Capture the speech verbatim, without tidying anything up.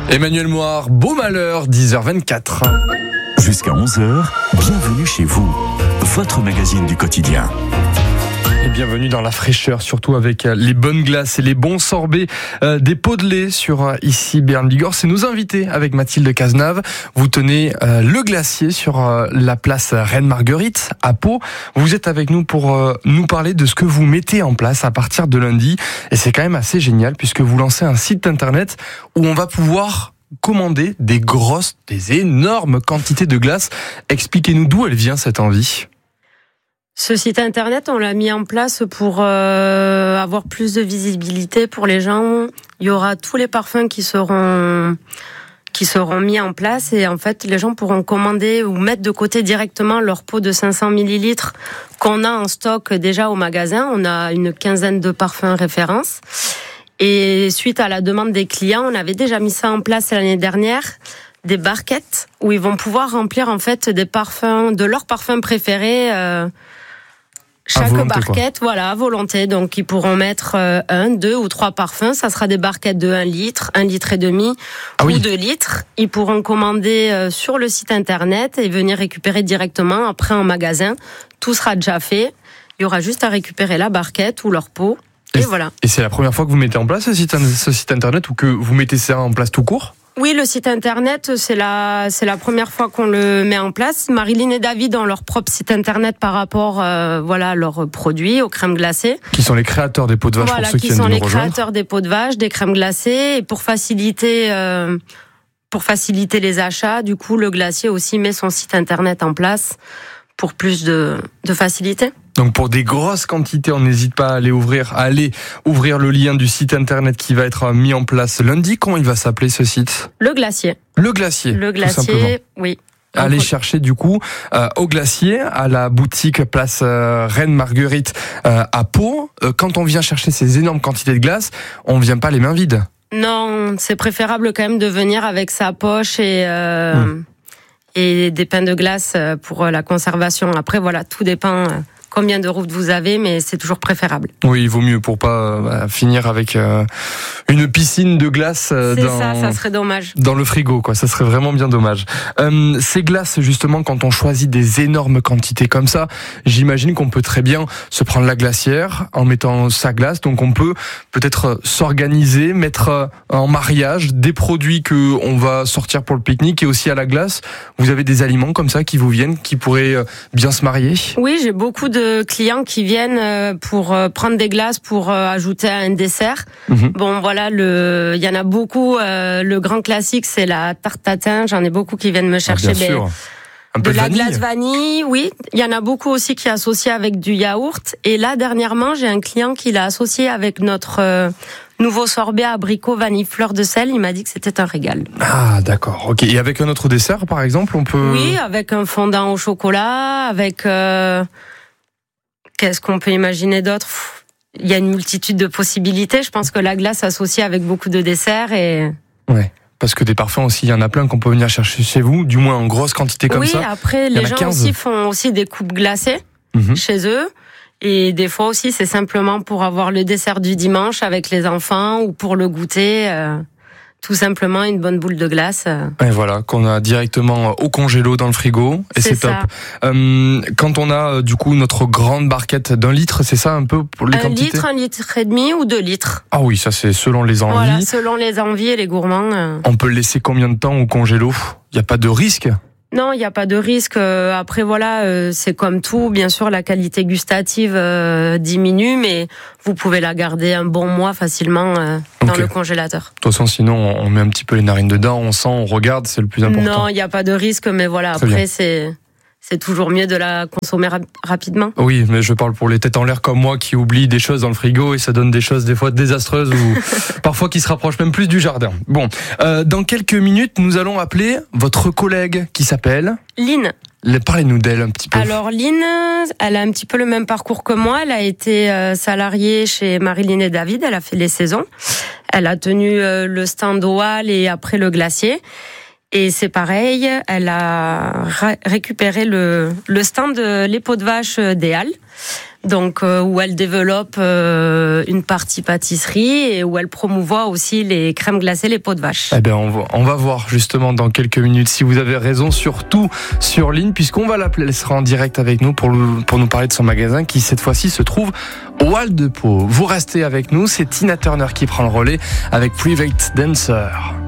Emmanuel Moir, beau malheur, dix heures vingt-quatre. Jusqu'à onze heures, bienvenue chez vous, votre magazine du quotidien. Et bienvenue dans la fraîcheur, surtout avec les bonnes glaces et les bons sorbets euh, des pots de lait sur euh, ici Berne Bigorre. C'est nos invités avec Mathilde Cazenave. Vous tenez euh, le glacier sur euh, la place Reine Marguerite à Pau. Vous êtes avec nous pour euh, nous parler de ce que vous mettez en place à partir de lundi. Et c'est quand même assez génial puisque vous lancez un site internet où on va pouvoir commander des grosses, des énormes quantités de glace. Expliquez-nous d'où elle vient cette envie. Ce site internet, on l'a mis en place pour euh, avoir plus de visibilité pour les gens. Il y aura tous les parfums qui seront qui seront mis en place et en fait, les gens pourront commander ou mettre de côté directement leur pot de cinq cents millilitres qu'on a en stock déjà au magasin. On a une quinzaine de parfums références. Et suite à la demande des clients, on avait déjà mis ça en place l'année dernière, des barquettes où ils vont pouvoir remplir en fait des parfums, de leurs parfums préférés. Euh, Chaque volonté, barquette, quoi. Voilà, à volonté. Donc, ils pourront mettre euh, un, deux ou trois parfums. Ça sera des barquettes de un litre, un litre et demi ah ou oui. deux litres. Ils pourront commander euh, sur le site internet et venir récupérer directement après en magasin. Tout sera déjà fait. Il y aura juste à récupérer la barquette ou leur pot. Et, et voilà. Et c'est la première fois que vous mettez en place ce site, ce site internet ou que vous mettez ça en place tout court ? Oui, le site internet, c'est la, c'est la première fois qu'on le met en place. Marilyn et David ont leur propre site internet par rapport, euh, voilà, à leurs produits, aux crèmes glacées. Qui sont les créateurs des pots de vache voilà, pour ceux qui viennent de nous rejoindre. Voilà, qui sont les créateurs des pots de vache, des crèmes glacées. Et pour faciliter, euh, pour faciliter les achats, du coup, le glacier aussi met son site internet en place pour plus de, de facilité. Donc pour des grosses quantités, on n'hésite pas à aller ouvrir, à aller ouvrir le lien du site internet qui va être mis en place lundi. Comment il va s'appeler ce site ? Le Glacier. Le Glacier. Le Glacier, oui. Allez chercher du coup euh, au Glacier, à la boutique place euh, Reine Marguerite euh, à Pau. Euh, quand on vient chercher ces énormes quantités de glace, on vient pas les mains vides. Non, c'est préférable quand même de venir avec sa poche et... Euh... Mmh. et des pains de glace pour la conservation. Après, voilà, tout dépend combien de routes vous avez, mais c'est toujours préférable. Oui, il vaut mieux pour pas bah, finir avec euh, une piscine de glace euh, dans, ça, ça serait dommage. Dans le frigo, quoi. Ça serait vraiment bien dommage. Euh, ces glaces, justement, quand on choisit des énormes quantités comme ça, j'imagine qu'on peut très bien se prendre la glacière en mettant sa glace. Donc, on peut peut-être s'organiser, mettre en mariage des produits que on va sortir pour le pique-nique et aussi à la glace. Vous avez des aliments comme ça qui vous viennent, qui pourraient bien se marier ? Oui, j'ai beaucoup de clients qui viennent pour prendre des glaces pour ajouter à un dessert. Mmh. Bon, voilà, le, il y en a beaucoup. Euh, le grand classique, c'est la tarte tatin. J'en ai beaucoup qui viennent me chercher ah, des, Un peu de, de la vanille. glace vanille. Oui, il y en a beaucoup aussi qui associent avec du yaourt. Et là, dernièrement, j'ai un client qui l'a associé avec notre euh, nouveau sorbet abricot vanille fleur de sel. Il m'a dit que c'était un régal. Ah, d'accord. Ok. Et avec un autre dessert, par exemple, on peut. Oui, avec un fondant au chocolat, avec. Euh, Qu'est-ce qu'on peut imaginer d'autre ? Il y a une multitude de possibilités. Je pense que la glace associée avec beaucoup de desserts et... Ouais. Parce que des parfums aussi, il y en a plein qu'on peut venir chercher chez vous, du moins en grosse quantité comme oui, ça. Oui, après, les gens aussi font aussi des coupes glacées mmh. chez eux. Et des fois aussi, c'est simplement pour avoir le dessert du dimanche avec les enfants ou pour le goûter. Euh... Tout simplement une bonne boule de glace. Et voilà, qu'on a directement au congélo dans le frigo, et c'est, c'est top. Euh, quand on a du coup notre grande barquette d'un litre, c'est ça un peu pour les un quantités ? Un litre, un litre et demi ou deux litres. Ah oui, ça c'est selon les envies. Voilà, selon les envies et les gourmands. On peut le laisser combien de temps au congélo ? Il n'y a pas de risque ? Non, il n'y a pas de risque. Après, voilà, c'est comme tout. Bien sûr, la qualité gustative euh, diminue, mais vous pouvez la garder un bon mois facilement euh, dans okay. le congélateur. De toute façon, sinon, on met un petit peu les narines dedans, on sent, on regarde, c'est le plus important. Non, il n'y a pas de risque, mais voilà, Très après, bien. c'est... C'est toujours mieux de la consommer rap- rapidement. Oui, mais je parle pour les têtes en l'air comme moi qui oublient des choses dans le frigo et ça donne des choses des fois désastreuses ou parfois qui se rapprochent même plus du jardin. Bon, euh, dans quelques minutes, nous allons appeler votre collègue qui s'appelle Lynn. Parlez-nous d'elle un petit peu. Alors Lynn, elle a un petit peu le même parcours que moi. Elle a été euh, salariée chez Marilyn et David. Elle a fait les saisons. Elle a tenu euh, le stand au Hall et après le glacier. Et c'est pareil, elle a ré- récupéré le, le stand de Les Pots de Vache des Halles. Donc euh, où elle développe euh, une partie pâtisserie et où elle promouvoit aussi les crèmes glacées, les pots de vache. Eh bien, on va, on va voir justement dans quelques minutes si vous avez raison, surtout sur ligne, puisqu'on va l'appeler, elle sera en direct avec nous pour, pour nous parler de son magasin qui cette fois-ci se trouve au Hall de Pau. Vous restez avec nous, c'est Tina Turner qui prend le relais avec Private Dancer.